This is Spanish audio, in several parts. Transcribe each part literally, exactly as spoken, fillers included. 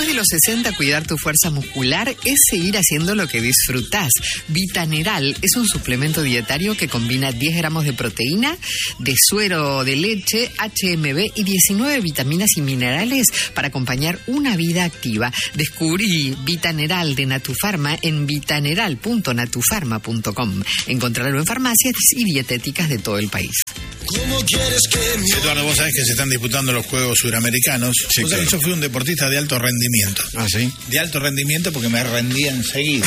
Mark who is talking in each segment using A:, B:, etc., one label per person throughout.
A: Después de los sesenta, cuidar tu fuerza muscular es seguir haciendo lo que disfrutás. Vitaneral es un suplemento dietario que combina diez gramos de proteína, de suero de leche, H M B y diecinueve vitaminas y minerales para acompañar una vida activa. Descubrí Vitaneral de Natufarma en vitaneral punto natufarma punto com. Encontrarlo en farmacias y dietéticas de todo el país.
B: Eduardo, vos sabés que se están disputando los Juegos Suramericanos.
C: Sí,
B: vos sabés
C: claro.
B: que yo fui un deportista de alto rendimiento.
C: ¿Ah, sí?
B: De alto rendimiento porque me rendía enseguida.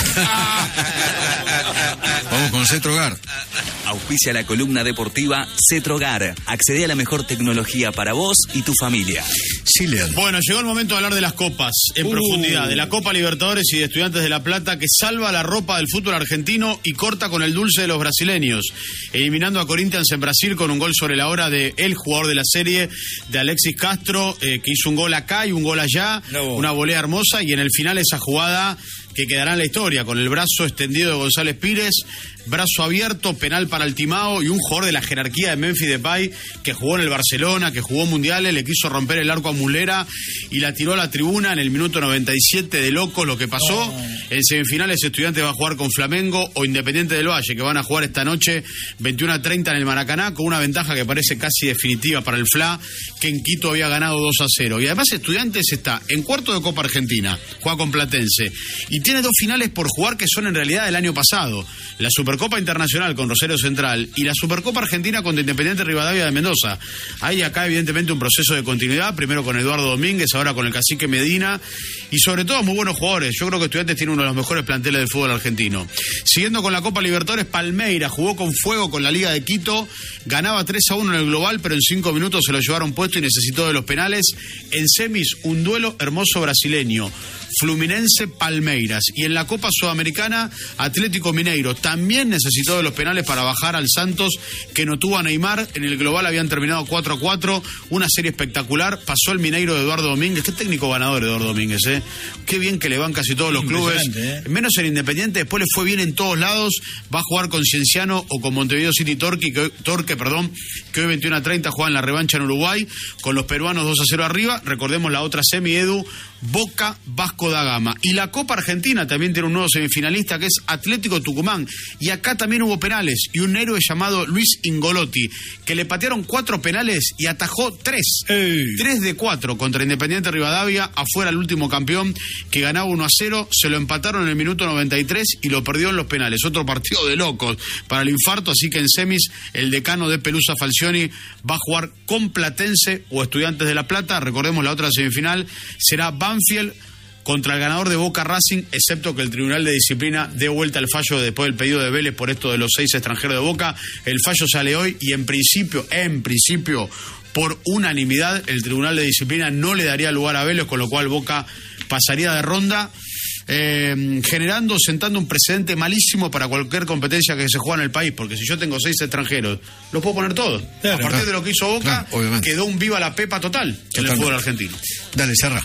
C: Vamos con Cetrogar.
D: Auspicia la columna deportiva Cetrogar. Accede a la mejor tecnología para vos y tu familia.
C: Sí, Leandro.
E: Bueno, llegó el momento de hablar de las copas en
C: Uh.
E: profundidad, de la Copa Libertadores y de Estudiantes de La Plata, que salva la ropa del fútbol argentino y corta con el dulce de los brasileños, eliminando a Corinthians en Brasil con un gol sobre la hora de el jugador de la serie, de Alexis Castro, eh, que hizo un gol acá y un gol allá,
B: No.
E: una volea hermosa, y en el final esa jugada que quedará en la historia, con el brazo extendido de González Pires, brazo abierto, penal para el Timao, y un jugador de la jerarquía de Memphis Depay, que jugó en el Barcelona, que jugó mundiales, le quiso romper el arco a Mulera y la tiró a la tribuna en el minuto noventa y siete, de loco lo que pasó. Oh. En semifinales Estudiantes va a jugar con Flamengo o Independiente del Valle, que van a jugar esta noche veintiuno a treinta en el Maracaná, con una ventaja que parece casi definitiva para el F L A, que en Quito había ganado dos a cero. Y además Estudiantes está en cuarto de Copa Argentina, juega con Platense, y tiene dos finales por jugar que son en realidad del año pasado: la Supercopa Internacional con Rosario Central y la Supercopa Argentina contra Independiente Rivadavia de Mendoza. Hay acá evidentemente un proceso de continuidad, primero con Eduardo Domínguez, ahora con el Cacique Medina, y sobre todo muy buenos jugadores. Yo creo que Estudiantes tiene uno de los mejores planteles del fútbol argentino. Siguiendo con la Copa Libertadores, Palmeiras jugó con fuego con la Liga de Quito, ganaba tres a uno en el global, pero en cinco minutos se lo llevaron puesto y necesitó de los penales. En semis, un duelo hermoso brasileño, Fluminense Palmeiras. Y en la Copa Sudamericana, Atlético Mineiro también necesitó de los penales para bajar al Santos, que no tuvo a Neymar. En el global habían terminado cuatro a cuatro, una serie espectacular. Pasó el Mineiro de Eduardo Domínguez. Qué técnico ganador Eduardo Domínguez, ¿eh? Qué bien que le van casi todos los clubes, ¿eh? Menos en Independiente, después le fue bien en todos lados. Va a jugar con Cienciano o con Montevideo City Torque, que hoy, Torque, perdón, que hoy veintiuno a treinta juegan la revancha en Uruguay, con los peruanos dos a cero arriba. Recordemos la otra semi, Edu, Boca Vasco da Gama. Y la Copa Argentina también tiene un nuevo semifinalista, que es Atlético Tucumán, y acá también hubo penales, y un héroe llamado Luis Ingolotti, que le patearon cuatro penales y atajó tres. Ey. Tres de cuatro contra Independiente Rivadavia, afuera el último campeón, que ganaba uno a cero, se lo empataron en el minuto noventa y tres y lo perdió en los penales. Otro partido de locos para el infarto, así que en semis el decano de Pelusa Falcioni va a jugar con Platense o Estudiantes de La Plata. Recordemos, la otra semifinal será Banfield contra el ganador de Boca Racing, excepto que el Tribunal de Disciplina dé vuelta al fallo después del pedido de Vélez por esto de los seis extranjeros de Boca. El fallo sale hoy y en principio, en principio, por unanimidad, el Tribunal de Disciplina no le daría lugar a Vélez, con lo cual Boca pasaría de ronda, eh, generando, sentando un precedente malísimo para cualquier competencia que se juega en el país, porque si yo tengo seis extranjeros, los puedo poner todos. Claro, a partir claro. de lo que hizo Boca, claro, quedó un viva la pepa total Totalmente. en el fútbol argentino.
C: Dale, cerra.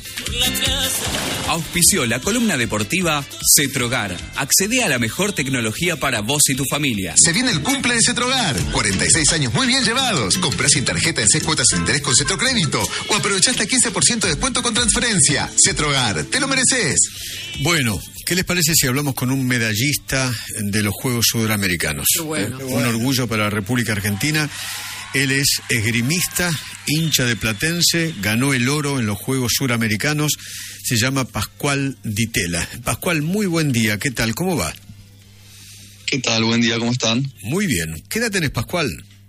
D: Auspició la columna deportiva Cetrogar. Accede a la mejor tecnología para vos y tu familia.
F: Se viene el cumple de Cetrogar. cuarenta y seis años muy bien llevados. Comprá sin tarjeta en seis cuotas sin interés con Cetrocrédito o aprovechá hasta quince por ciento de descuento con transferencia. Cetrogar, te lo mereces.
C: Bueno, ¿qué les parece si hablamos con un medallista de los Juegos Sudamericanos?
A: Qué bueno.
C: Eh, un orgullo para la República Argentina. Él es esgrimista, hincha de Platense, ganó el oro en los Juegos Suramericanos. Se llama Pascual Ditela. Pascual, muy buen día. ¿Qué tal? ¿Cómo va?
G: ¿Qué tal? Buen día, ¿cómo están?
C: Muy bien. ¿Qué edad tenés, Pascual?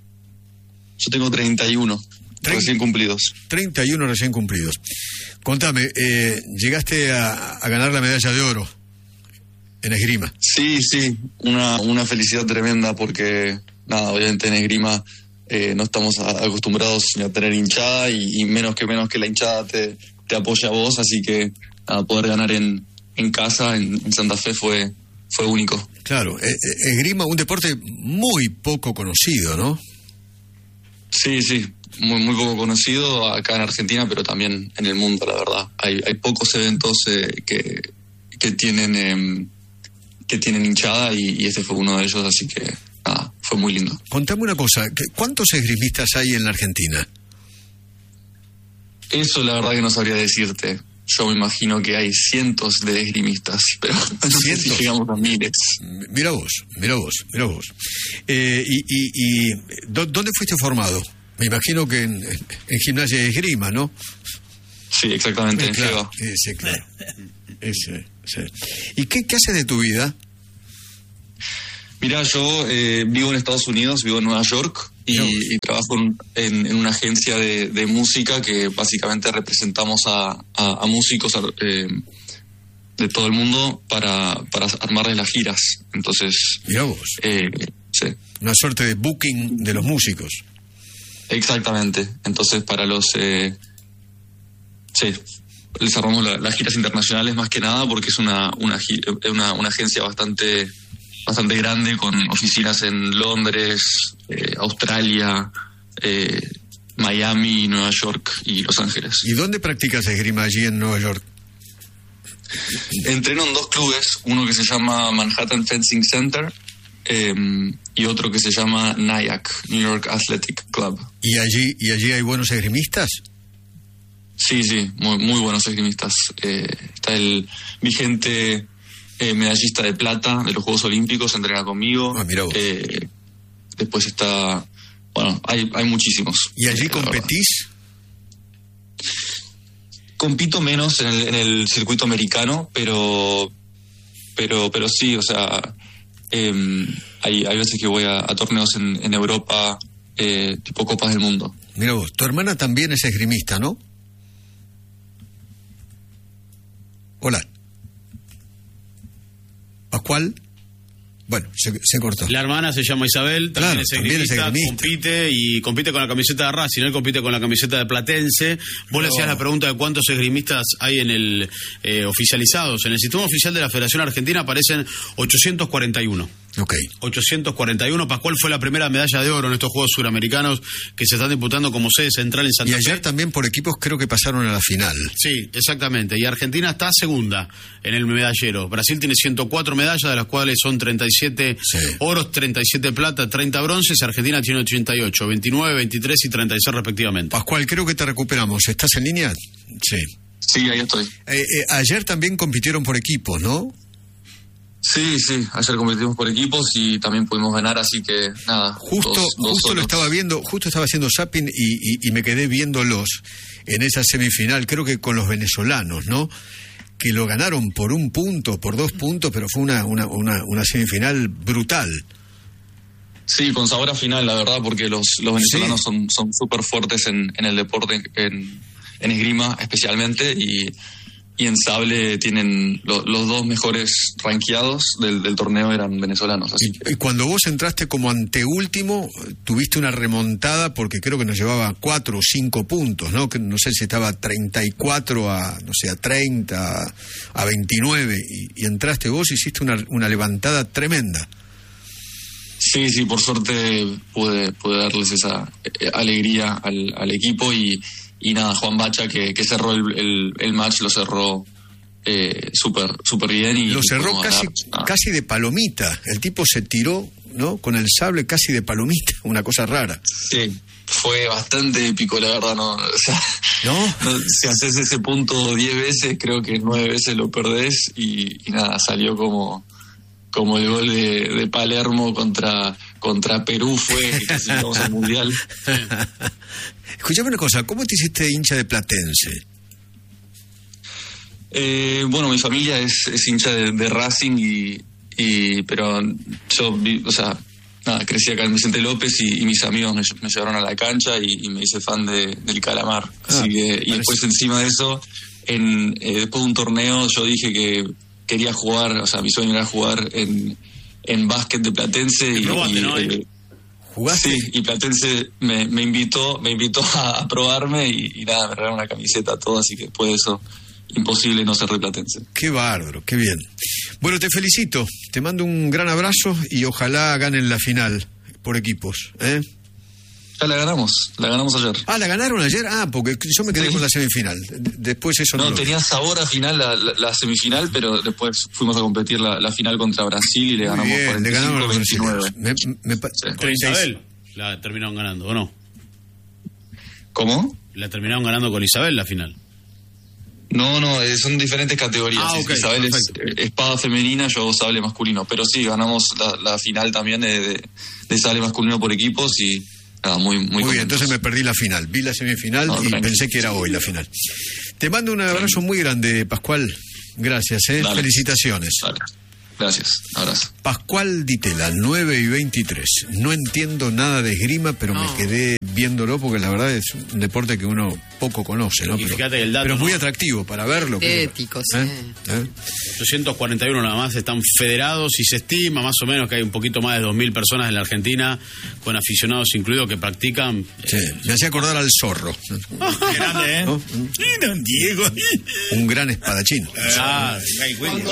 G: Yo tengo treinta y uno, Trein... recién cumplidos.
C: treinta y uno recién cumplidos. Contame, eh, llegaste a, a ganar la medalla de oro en esgrima.
G: Sí, sí, una, una felicidad tremenda porque, nada, obviamente en esgrima eh, no estamos a, acostumbrados a tener hinchada y, y menos que menos que la hinchada te, te apoya a vos, así que nada, poder ganar en, en casa, en, en Santa Fe, fue, fue único.
C: Claro, eh, eh, esgrima, un deporte muy poco conocido, ¿no?
G: Sí, sí, muy, muy poco conocido acá en Argentina, pero también en el mundo, la verdad. Hay, hay pocos eventos eh, que, que tienen eh, que tienen hinchada y, y este fue uno de ellos, así que nada, fue muy lindo.
C: Contame una cosa, ¿cuántos esgrimistas hay en la Argentina?
G: Eso la verdad que no sabría decirte. yo me imagino que hay cientos de esgrimistas, pero no sé si llegamos a miles.
C: Mira vos, mira vos, mira vos. Eh, y, y, y ¿dónde fuiste formado? Me imagino que en, en Gimnasia de Esgrima, ¿no?
G: Sí, exactamente,
C: eh,
G: en
C: claro,
G: Jeva.
C: Ese, claro. Ese, sí. ¿Y qué, qué haces de tu vida?
G: Mirá, yo eh, vivo en Estados Unidos, vivo en Nueva York y, y trabajo en, en, en una agencia de, de música que básicamente representamos a, a, a músicos eh, de todo el mundo para, para armarles las giras. Entonces,
C: mirá vos.
G: Eh, sí.
C: Una suerte de booking de los músicos.
G: Exactamente. Entonces, para los... Eh, sí, les armamos la, las giras internacionales más que nada porque es una, una, una, una agencia bastante... bastante grande, con oficinas en Londres, eh, Australia, eh, Miami, Nueva York y Los Ángeles.
C: ¿Y dónde practicas esgrima allí en Nueva York?
G: Entreno en dos clubes, uno que se llama Manhattan Fencing Center eh, y otro que se llama N Y A C, New York Athletic Club.
C: ¿Y allí, y allí hay buenos esgrimistas?
G: Sí, sí, muy, muy buenos esgrimistas. Eh, está el vigente... Eh, medallista de plata de los Juegos Olímpicos, entrena conmigo.
C: Ah, mira vos.
G: Eh, después está... Bueno, hay, hay muchísimos.
C: ¿Y allí
G: eh,
C: competís?
G: Compito menos en el, en el circuito americano, pero pero pero sí, o sea, eh, hay, hay veces que voy a, a torneos en, en Europa, eh, tipo Copas del Mundo.
C: Mira vos, tu hermana también es esgrimista, ¿no? Hola. ¿Pascual? Bueno, se, se cortó.
E: La hermana se llama Isabel, también,
C: claro,
E: es, esgrimista,
C: también es esgrimista,
E: compite y compite con la camiseta de Racing, él compite con la camiseta de Platense. Vos
C: no.
E: le hacías la pregunta de cuántos esgrimistas hay en el eh, oficializados. En el sistema oficial de la Federación Argentina aparecen ochocientos cuarenta y uno.
C: Ok.
E: ochocientos cuarenta y uno. Pascual fue la primera medalla de oro en estos Juegos Suramericanos que se están disputando como sede central en Santa
C: Y
E: Fe.
C: ayer también por equipos creo que pasaron a la final.
E: Sí, exactamente. Y Argentina está segunda en el medallero. Brasil tiene ciento cuatro medallas, de las cuales son treinta y siete
C: sí.
E: oros, treinta y siete plata, treinta bronces. Argentina tiene ochenta y ocho, veintinueve, veintitrés y treinta y seis respectivamente.
C: Pascual, creo que te recuperamos. ¿Estás en línea? Sí.
G: Sí, ahí estoy.
C: Eh, eh, ayer también compitieron por equipos, ¿no?
G: Sí, sí, ayer competimos por equipos y también pudimos ganar, así que nada.
C: Justo,
G: dos, dos
C: justo
G: solos.
C: lo estaba viendo, justo estaba haciendo zapping y, y, y me quedé viéndolos en esa semifinal, creo que con los venezolanos, ¿no? Que lo ganaron por un punto, por dos puntos, pero fue una, una, una, una semifinal brutal.
G: Sí, con sabor a final, la verdad, porque los, los venezolanos
C: Sí.
G: son son súper fuertes en, en el deporte, en, en esgrima especialmente, y, y en sable tienen lo, los dos mejores rankeados del, del torneo eran venezolanos. Así
C: Y,
G: que...
C: y cuando vos entraste como anteúltimo, tuviste una remontada porque creo que nos llevaba cuatro o cinco puntos, ¿no? Que no sé si estaba treinta y cuatro a, no sé, a treinta, a veintinueve, y, y entraste vos y hiciste una, una levantada tremenda.
G: Sí, sí, por suerte pude, pude darles esa eh, alegría al, al equipo y, y nada, Juan Bacha que, que cerró el, el, el match, lo cerró eh, súper súper bien. Y
C: lo cerró
G: pudimos
C: casi,
G: ganar.
C: casi de palomita, el tipo se tiró, ¿no? Con el sable casi de palomita, una cosa rara.
G: Sí, fue bastante épico, la verdad, ¿no? O sea,
C: ¿No?
G: no, si haces ese punto diez veces, creo que nueve veces lo perdés y, y nada, salió como... como el gol de, de Palermo contra contra Perú fue, que clasificamos al Mundial.
C: Escuchame una cosa, ¿cómo te hiciste hincha de Platense?
G: Eh, bueno, mi familia es, es hincha de, de Racing, y, y pero yo, vi, o sea, nada, crecí acá en Vicente López y, y mis amigos me, me llevaron a la cancha y, y me hice fan de, del Calamar. Así
C: Ah,
G: que, y
C: parece.
G: después encima de eso, en, eh, después de un torneo yo dije que quería jugar, o sea, mi sueño era jugar en, en básquet de Platense y,
E: probaste,
G: y,
E: ¿no?
G: eh,
C: ¿Jugaste?
G: sí, y Platense me, me invitó, me invitó a, a probarme y, y nada, me regalaron una camiseta, todo, así que después de eso, imposible no ser de Platense.
C: Qué bárbaro, qué bien. Bueno, te felicito, te mando un gran abrazo y ojalá ganen la final por equipos, ¿eh?
G: Ya la ganamos, la ganamos ayer.
C: Ah, ¿la ganaron ayer? Ah, porque yo me quedé
G: Sí.
C: con la semifinal. D- Después eso no,
G: No,
C: lo...
G: tenía sabor a final la, la, la semifinal, pero después fuimos a competir la, la final contra Brasil y le
C: Muy
G: ganamos
C: bien, le ganaron a los
G: cuarenta y cinco veintinueve.
C: brasileños. Me- me pa-
G: Sí.
E: Con Isabel la terminaron ganando, ¿o no?
G: ¿Cómo?
E: La terminaron ganando con Isabel la final.
G: No, no, eh, son diferentes categorías.
E: Ah, okay,
G: Isabel es
E: perfecto.
G: eh, espada femenina, yo sable masculino. Pero sí, ganamos la, la final también de, de, de sable masculino por equipos y nada, muy, muy,
C: Muy bien,
G: contentos.
C: entonces me perdí la final. Vi la semifinal
G: No,
C: y
G: tranquilo.
C: pensé que era hoy la final. Te mando un abrazo muy grande, Pascual. Gracias, ¿eh?
G: Dale.
C: Felicitaciones.
G: Dale. Gracias, abrazo.
C: Pascual Ditela, nueve y veintitrés. No entiendo nada de esgrima, pero
A: No.
C: me quedé viéndolo porque la verdad es un deporte que uno poco conoce, ¿no?
E: Y
C: Pero,
E: fíjate el dato,
C: pero es muy
E: ¿no?
C: atractivo para verlo. creo.
A: Ético, sí.
C: ¿Eh? ¿Eh?
E: ochocientos cuarenta y uno nada más están federados y se estima más o menos que hay un poquito más de dos mil personas en la Argentina, con aficionados incluidos, que practican.
C: Sí, me hacía acordar al Zorro.
B: Qué grande, ¿eh?
C: ¿No?
B: Y don Diego.
C: Un gran espadachín.
E: Ah,
B: Ay, güey.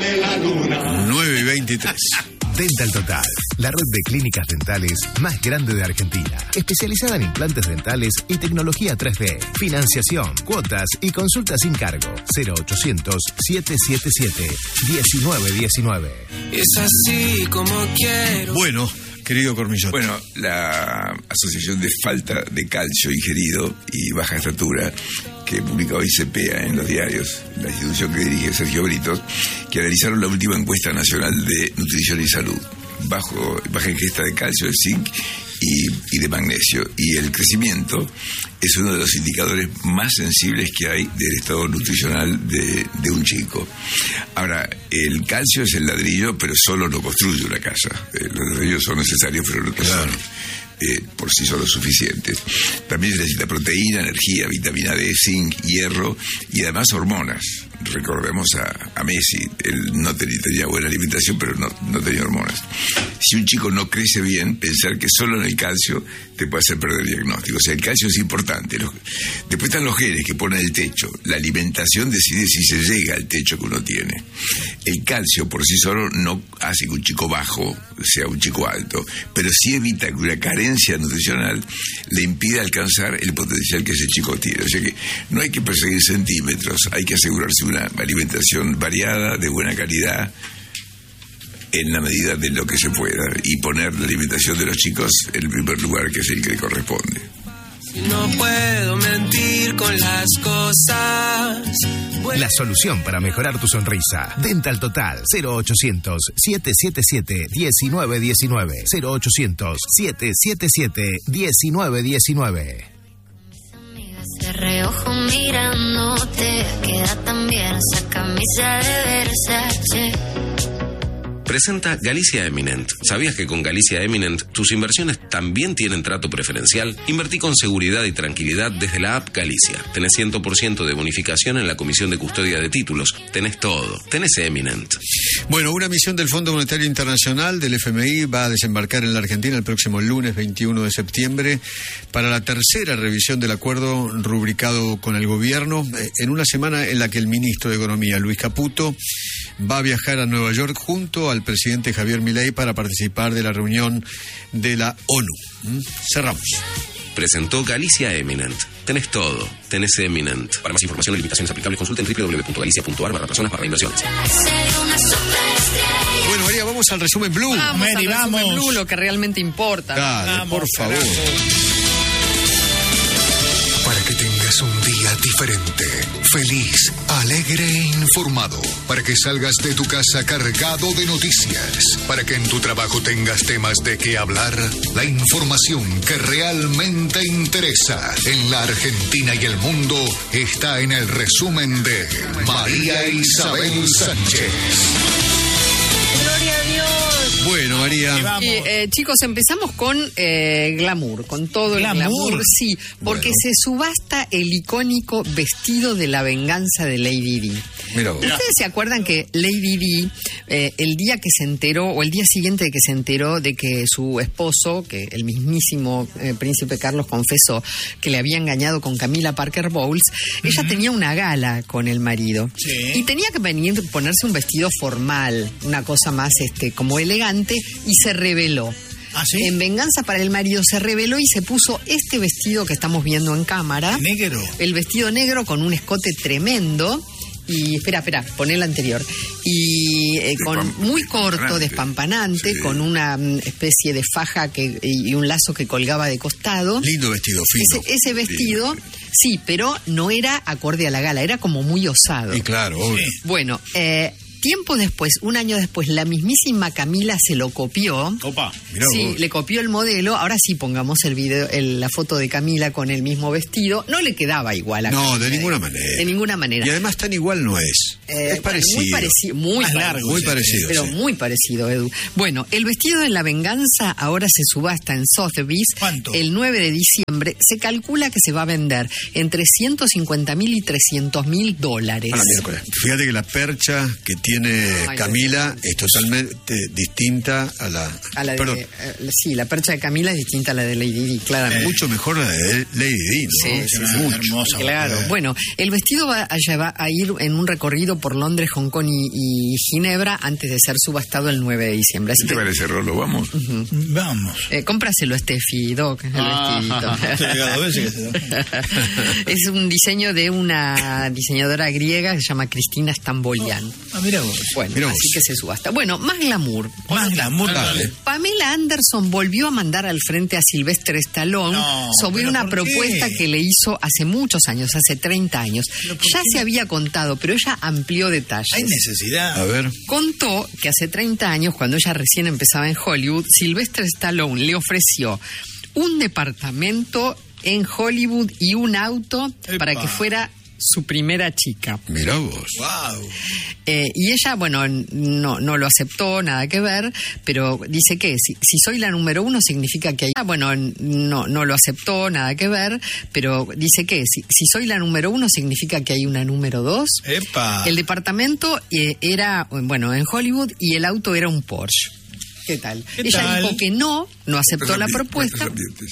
C: nueve y veintitrés.
H: Dental Total, la red de clínicas dentales más grande de Argentina, especializada en implantes dentales y tecnología tres D, financiación, cuotas y consultas sin cargo. cero ochocientos, siete siete siete, uno nueve uno nueve.
I: Es así como quiero.
C: Bueno, querido Cormillot.
J: Bueno, la Asociación de Falta de Calcio Ingerido y Baja Estatura, que publica hoy CEPEA en los diarios, la institución que dirige Sergio Britos, que analizaron la última encuesta nacional de nutrición y salud, bajo, baja ingesta de calcio, de zinc y, y de magnesio. Y el crecimiento es uno de los indicadores más sensibles que hay del estado nutricional de, de un chico. Ahora, el calcio es el ladrillo, pero solo no construye una casa. Eh, los ladrillos son necesarios, pero no son eh, por sí solos suficientes. También se necesita proteína, energía, vitamina D, zinc, hierro y además hormonas. Recordemos a, a Messi, él no tenía, tenía buena alimentación, pero no, no tenía hormonas. Si un chico no crece bien, pensar que solo en el calcio te puede hacer perder el diagnóstico. O sea, el calcio es importante. Los, después están los genes que ponen el techo. La alimentación decide si se llega al techo que uno tiene. El calcio por sí solo no hace que un chico bajo sea un chico alto, pero sí evita que una carencia nutricional le impida alcanzar el potencial que ese chico tiene. O sea que no hay que perseguir centímetros, hay que asegurarse una alimentación variada, de buena calidad, en la medida de lo que se pueda, y poner la alimentación de los chicos en el primer lugar, que es el que le corresponde.
I: No puedo mentir con las cosas.
H: La solución para mejorar tu sonrisa. Dental Total, cero ochocientos, siete siete siete, uno nueve uno nueve. cero ochocientos, siete siete siete, uno nueve uno nueve.
K: De reojo mirándote, queda tan bien esa camisa de Versace.
L: Presenta Galicia Eminent. ¿Sabías que con Galicia Eminent tus inversiones también tienen trato preferencial? Invertí con seguridad y tranquilidad desde la app Galicia. Tenés cien por ciento de bonificación en la comisión de custodia de títulos. Tenés todo. Tenés Eminent.
C: Bueno, una misión del Fondo Monetario Internacional, del F M I, va a desembarcar en la Argentina el próximo lunes veintiuno de septiembre para la tercera revisión del acuerdo rubricado con el gobierno, eh, en una semana en la que el ministro de Economía, Luis Caputo, va a viajar a Nueva York junto al presidente Javier Milei para participar de la reunión de la ONU. ¿Mm? Cerramos.
L: Presentó Galicia Eminent. Tenés todo. Tenés Eminent. Para más información y limitaciones aplicables, consulten doble u doble u doble u punto galicia punto a r barra personas barra inversiones.
C: Bueno, María, vamos al resumen Blue.
A: Vamos
B: Mary,
A: al resumen
B: vamos.
A: Blue, lo que realmente importa.
C: Dale,
B: Vamos,
C: por favor.
B: carajo.
F: Para que tengas un día diferente, feliz, alegre e informado. Para que salgas de tu casa cargado de noticias. Para que en tu trabajo tengas temas de qué hablar. La información que realmente interesa en la Argentina y el mundo está en el resumen de María Isabel Sánchez.
A: Gloria a Dios.
C: Bueno, María.
A: Y, eh, chicos, empezamos con eh, glamour, con todo el
B: ¿Glamour?
A: glamour, sí, porque
C: Bueno.
A: se subasta el icónico vestido de la venganza de Lady Di.
C: Mira vos.
A: ¿Ustedes se acuerdan que Lady Di, eh, el día que se enteró, o el día siguiente de que se enteró de que su esposo, que el mismísimo eh, príncipe Carlos confesó que le había engañado con Camila Parker Bowles, ella tenía una gala con el marido.
B: Sí.
A: Y tenía que venir, ponerse un vestido formal, una cosa más este como elegante, y se reveló.
B: ¿Ah, sí?
A: En venganza para el marido se reveló y se puso este vestido que estamos viendo en cámara.
B: Negro.
A: El vestido negro con un escote tremendo Y espera, espera, poné el anterior. Y eh, con muy corto, despampanante, sí. Con una mm, especie de faja que y un lazo que colgaba de costado.
C: Lindo vestido, fino.
A: Ese, ese vestido, sí. sí, pero no era acorde a la gala, era como muy osado.
C: Y claro, obvio.
A: Sí. Bueno, eh... tiempo después, un año después, la mismísima Camila se lo copió.
E: Opa,
A: mirá sí, vos. Le copió el modelo. Ahora sí pongamos el video, el, la foto de Camila con el mismo vestido. No le quedaba igual a
C: No,
A: Camila,
C: de ninguna manera.
A: De ninguna manera.
C: Y además tan igual no es. Eh, es parecido.
A: Muy parecido, muy
C: Más
A: parecido.
C: largo, muy parecido.
A: Pero
C: sí.
A: muy parecido, Edu. Bueno, el vestido de la venganza ahora se subasta en Sotheby's.
B: ¿Cuánto?
A: El nueve de diciembre. Se calcula que se va a vender entre ciento cincuenta mil y trescientos mil dólares.
C: Fíjate que la percha que tiene
A: Ay,
C: Camila es totalmente distinta a la...
A: A la
C: Perdón.
A: de, eh, sí, la percha de Camila es distinta a la de Lady Di, claramente.
C: Eh, mucho mejor la de Lady Di, ¿no?
A: Sí, sí,
C: sí,
A: sí,
C: mucho.
A: hermosa. Claro. Bueno, el vestido va a, llevar, a ir en un recorrido por Londres, Hong Kong y, y Ginebra antes de ser subastado el nueve de diciembre. Así
J: ¿Qué te
A: que,
J: parece, Rolo? ¿Vamos?
A: Uh-huh.
B: Vamos.
A: Eh, cómpraselo a Steffi, Doc, el
B: Ah,
A: vestidito. Es un diseño de una diseñadora griega que se llama Cristina Stambolian.
B: Oh, ah, mira vos.
A: Bueno,
B: Mirá
A: así
B: vos.
A: que se subasta. Bueno, más glamour.
B: Más glamour, dale.
A: Pamela Anderson volvió a mandar al frente a Sylvester Stallone
B: No,
A: sobre
B: ¿pero
A: una
B: por
A: propuesta
B: qué?
A: que le hizo hace muchos años, hace treinta años. Ya se había contado, pero ella amplió detalles.
B: Hay necesidad.
C: A ver.
A: Contó que hace treinta años, cuando ella recién empezaba en Hollywood, Sylvester Stallone le ofreció un departamento en Hollywood y un auto
B: Epa.
A: para que fuera su primera chica.
C: Mirá vos.
B: Wow.
A: Eh, y ella, bueno, no, no lo aceptó, nada que ver, pero dice que si, si soy la número uno significa que hay... Ah, bueno, no, no lo aceptó, nada que ver, pero dice que si, si soy la número uno significa que hay una número dos.
B: Epa.
A: El departamento eh, era, bueno, en Hollywood y el auto era un Porsche. ¿Qué tal?
B: ¿Qué
A: Ella
B: tal?
A: dijo que no, no aceptó la propuesta.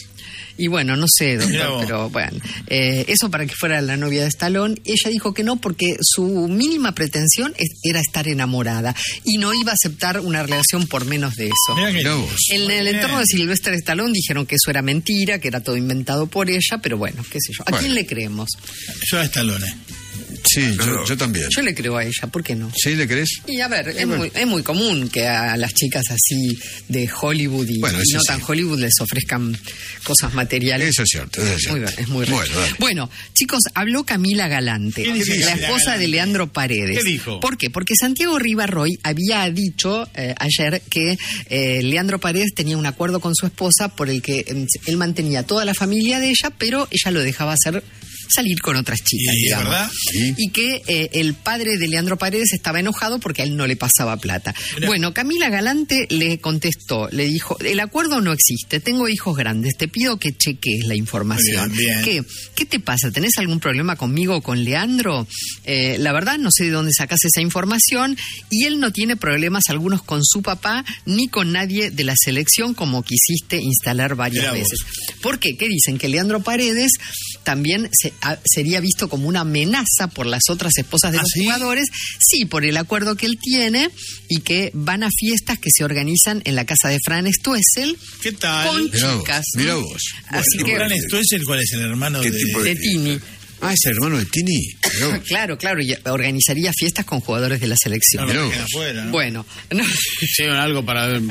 A: Y bueno, no sé, doctor, pero bueno, eh, eso para que fuera la novia de Stallone. Ella dijo que no porque su mínima pretensión es, era estar enamorada y no iba a aceptar una relación por menos de eso.
B: Mirá que-
C: Mirá vos.
A: En el entorno de Sylvester Stallone dijeron que eso era mentira, que era todo inventado por ella, pero bueno, qué sé yo. ¿A
C: Bueno.
A: quién le creemos?
B: Yo a Stallone.
C: Sí, yo, yo también.
A: Yo le creo a ella, ¿por qué no?
C: ¿Sí le crees?
A: Y a ver, es muy, es muy común que a las chicas así de Hollywood y,
C: Bueno,
A: y
C: eso
A: no
C: sí.
A: tan Hollywood les ofrezcan cosas materiales.
C: Eso es cierto, eso es cierto.
A: Muy bien, es muy real.
C: Bueno, dale.
A: Bueno, chicos, habló Camila Galante,
B: ¿Qué dice
A: la
B: Camila
A: esposa
B: Galante?
A: de Leandro Paredes.
B: ¿Qué dijo?
A: ¿Por qué? Porque Santiago Rivarroy había dicho eh, ayer que eh, Leandro Paredes tenía un acuerdo con su esposa por el que eh, él mantenía toda la familia de ella, pero ella lo dejaba hacer salir con otras chicas,
B: ¿Y es
A: digamos.
B: verdad?
C: Sí.
A: Y que eh, el padre de Leandro Paredes estaba enojado porque a él no le pasaba plata.
B: Mirá.
A: Bueno, Camila Galante le contestó, le dijo, el acuerdo no existe, tengo hijos grandes, te pido que cheques la información.
B: Bien, bien.
A: ¿Qué, ¿Qué te pasa? ¿Tenés algún problema conmigo o con Leandro? Eh, la verdad no sé de dónde sacás esa información y él no tiene problemas algunos con su papá ni con nadie de la selección como quisiste instalar varias
B: Mirá vos.
A: veces. ¿Por qué? ¿Qué dicen? Que Leandro Paredes también se, a, sería visto como una amenaza por las otras esposas de
B: ¿Ah,
A: los
B: sí?
A: jugadores, sí, por el acuerdo que él tiene y que van a fiestas que se organizan en la casa de Fran Stoessel
B: ¿Qué tal?
A: con
C: Mirá vos,
A: chicas.
C: mirá
A: ¿no?
C: vos.
A: Así
B: Bueno,
A: que
B: Fran Stoessel, ¿cuál es el hermano
J: ¿Qué
B: de...?
J: tipo
A: de Tini.
C: Ah, es hermano de Tini. Mirá vos.
A: Claro, claro, y organizaría fiestas con jugadores de la selección.
B: No,
C: Mirá
B: lo
C: vos.
B: dejen afuera, ¿no?
A: Bueno, no,
E: Llevan algo para un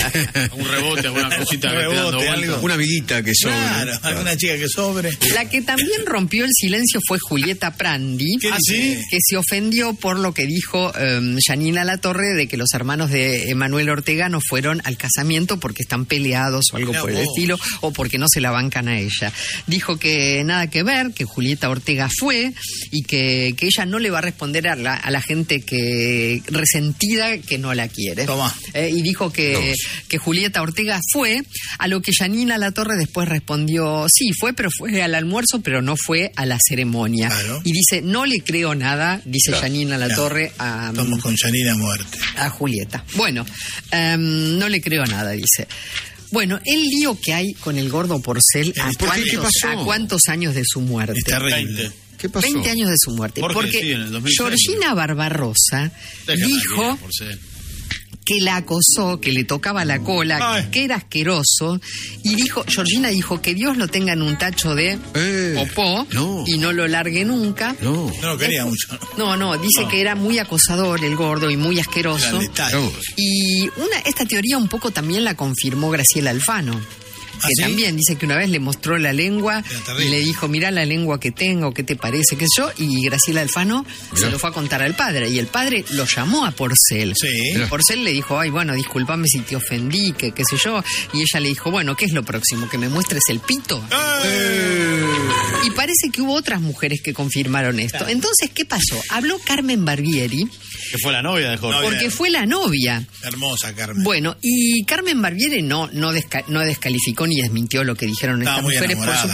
E: rebote, alguna cosita que esté dando
B: Rebote,
E: vuelta.
B: algo.
C: Una amiguita que sobre.
B: Claro, alguna chica que sobre.
A: la que también rompió el silencio fue Julieta Prandi,
B: ¿Qué dice?
A: que se ofendió por lo que dijo um, Janina Latorre de que los hermanos de Emanuel Ortega no fueron al casamiento porque están peleados o algo
B: Mirá
A: por el
B: vos.
A: estilo, o porque no se la bancan a ella. Dijo que nada que ver, que Julieta Ortega fue y que, que ella no le va a responder a la, a la gente que resentida que no la quiere.
B: Tomá.
A: Eh, y dijo que, que Julieta Ortega fue, a lo que Janina Latorre después respondió, sí, fue, pero fue al almuerzo, pero no fue a la ceremonia.
B: Claro.
A: Y dice, no le creo nada, dice
C: Claro.
A: Janina Latorre a,
B: Estamos con Janina a muerte.
A: a Julieta. Bueno, em, no le creo nada, dice. Bueno, el lío que hay con el gordo Porcel, ¿a,
B: ¿Por qué? ¿Qué
A: cuántos,
C: pasó?
A: ¿a cuántos años de su muerte?
B: Es terrible.
C: ¿Qué pasó?
A: veinte años de su muerte.
E: Porque
A: Porque
E: sí, en el dos mil seis.
A: Georgina Barbarosa
E: Déjala
A: dijo
E: bien, por ser.
A: que la acosó, que le tocaba la cola,
B: Ay.
A: que era asqueroso, y dijo, Georgina dijo que Dios lo tenga en un tacho de
C: Eh,
A: popó
C: no.
A: y no lo largue nunca.
C: No.
B: No lo quería mucho.
A: No, no, dice
B: No.
A: que era muy acosador el gordo y muy asqueroso.
B: Gran detalle.
C: No.
A: Y una, esta teoría un poco también la confirmó Graciela Alfano,
B: ¿Ah,
A: que
B: sí?
A: también dice que una vez le mostró la lengua
B: Era
A: y
B: terrible.
A: le dijo, mirá la lengua que tengo, ¿qué te parece? ¿Qué sé yo? Y Graciela Alfano
C: Mirá.
A: se lo fue a contar al padre, y el padre lo llamó a Porcel.
B: Sí.
A: Y Porcel le dijo, ay, bueno, discúlpame si te ofendí, que qué sé yo. Y ella le dijo, bueno, ¿qué es lo próximo? ¿Que me muestres el pito?
B: ¡Eh!
A: Y parece que hubo otras mujeres que confirmaron esto. Entonces, ¿qué pasó? Habló Carmen Barbieri,
E: Que fue la novia de Jorge.
B: Novia.
A: porque fue la novia.
B: Hermosa, Carmen.
A: Bueno, y Carmen Barbieri no, no, desca- no descalificó ni desmintió lo que dijeron
B: Estaba
A: estas
B: muy
A: mujeres, por
B: enamorada.